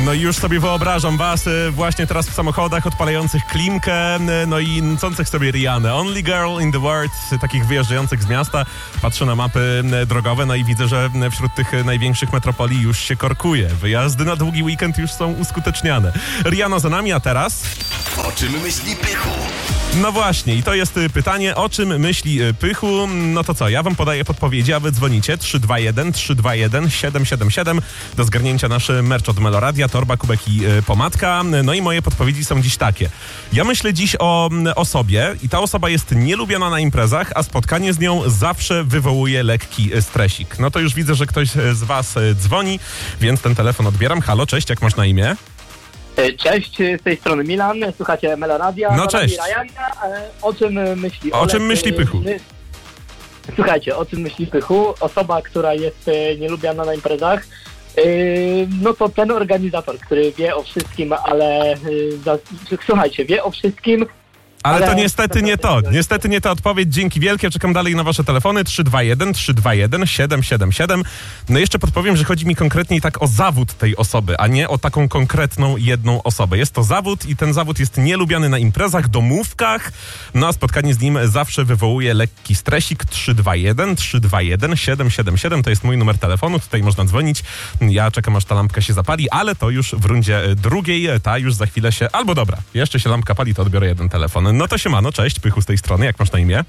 No i już sobie wyobrażam was właśnie teraz w samochodach odpalających klimkę, no i nucących sobie Rihannę. Only girl in the world, takich wyjeżdżających z miasta. Patrzę na mapy drogowe, no i widzę, że wśród tych największych metropolii już się korkuje. Wyjazdy na długi weekend już są uskuteczniane. Rihanna za nami, a teraz... O czym myśli Pychu? No właśnie, i to jest pytanie, o czym myśli Pychu. No to co, ja wam podaję podpowiedzi, a wy dzwonicie 321-321-777 do zgarnięcia nasz merch od Meloradia, torba, kubek i pomadka. No i moje podpowiedzi są dziś takie. Ja myślę dziś o osobie i ta osoba jest nielubiana na imprezach, a spotkanie z nią zawsze wywołuje lekki stresik. No to już widzę, że ktoś z was dzwoni, więc ten telefon odbieram. Halo, cześć, jak masz na imię? Cześć, z tej strony Milan, słuchacie Meloradia. No cześć. O czym myśli O czym myśli Pychu? Słuchajcie, o czym myśli Pychu? Osoba, która jest nielubiana na imprezach, no to ten organizator, który wie o wszystkim, ale słuchajcie, wie o wszystkim. Ale to niestety nie to. Niestety nie ta odpowiedź. Dzięki wielkie. Czekam dalej na wasze telefony. 321-321-777. No jeszcze podpowiem, że chodzi mi konkretnie tak o zawód tej osoby, a nie o taką konkretną jedną osobę. Jest to zawód i ten zawód jest nielubiany na imprezach, domówkach. No a spotkanie z nim zawsze wywołuje lekki stresik. 321-321-777. To jest mój numer telefonu. Tutaj można dzwonić. Ja czekam, aż ta lampka się zapali, ale to już w rundzie drugiej. Ta już za chwilę się... Albo dobra, jeszcze się lampka pali, to odbiorę jeden telefon. No to siemano, cześć, Pychu z tej strony. Jak masz na imię?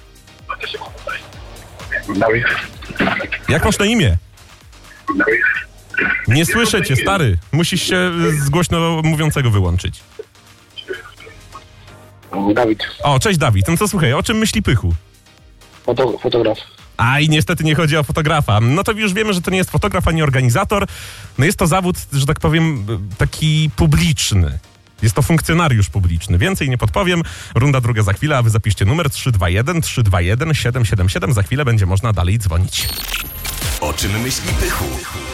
Dawid. Jak masz na imię? Nie słyszę cię, stary. Musisz się z głośno mówiącego wyłączyć. Dawid. O, cześć Dawid. No to słuchaj, o czym myśli Pychu? Fotograf. A i niestety nie chodzi o fotografa. No to już wiemy, że to nie jest fotograf ani organizator. No jest to zawód, że tak powiem, taki publiczny. Jest to funkcjonariusz publiczny. Więcej nie podpowiem. Runda druga za chwilę, a wy zapiszcie numer 321-321-777. Za chwilę będzie można dalej dzwonić. O czym myśli Pychu?